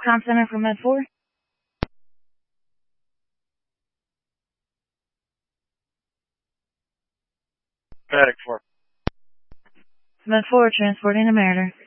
Com Center for Med 4. Medic 4. Med 4 transporting to Mariner.